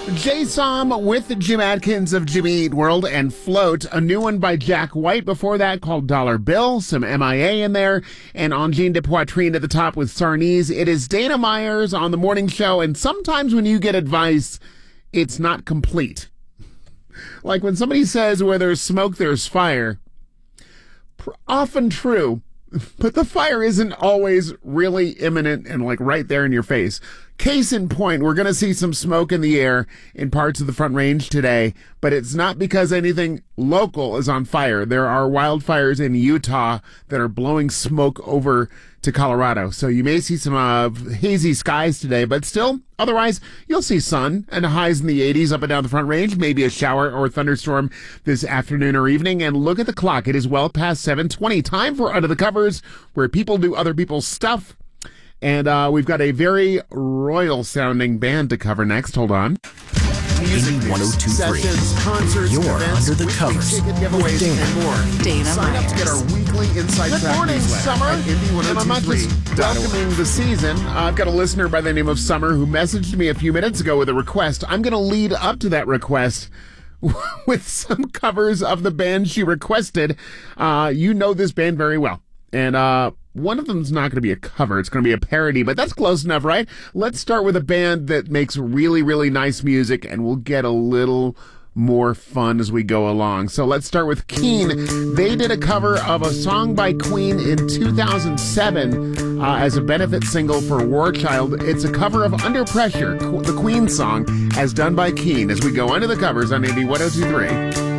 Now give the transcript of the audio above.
J-Som with Jim Adkins of Jimmy Eat World and Float. A new one by Jack White before that called Dollar Bill. Some MIA in there. And Angine de Poitrine at the top with Sarnese. It is Dana Myers on the morning show. And sometimes when you get advice, it's not complete. Like when somebody says where there's smoke, there's fire. Often true. But the fire isn't always really imminent and like right there in your face. Case in point, we're going to see some smoke in the air in parts of the Front Range today, but it's not because anything local is on fire. There are wildfires in Utah that are blowing smoke over to Colorado. So you may see some hazy skies today, but still, otherwise, you'll see sun and highs in the 80s up and down the Front Range, maybe a shower or thunderstorm this afternoon or evening. And look at the clock. It is well past 7:20. Time for Under the Covers, where people do other people's stuff. And we've got a very royal-sounding band to cover next. Hold on. Music 1023. Concerts, You're events, Under the weekly Covers ticket giveaways, and more. Dana Sign up to get our weekly Inside Track morning, newsletter Summer. at And I'm not just Indy1023.org. The season. I've got a listener by the name of Summer who messaged me a few minutes ago with a request. I'm going to lead up to that request with some covers of the band she requested. You know this band very well. And one of them's not going to be a cover. It's going to be a parody, but that's close enough, right? Let's start with a band that makes really, really nice music, and we'll get a little more fun as we go along. So let's start with Keane. They did a cover of a song by Queen in 2007 as a benefit single for War Child. It's a cover of Under Pressure, the Queen song, as done by Keane, as we go under the covers on Indy 1023.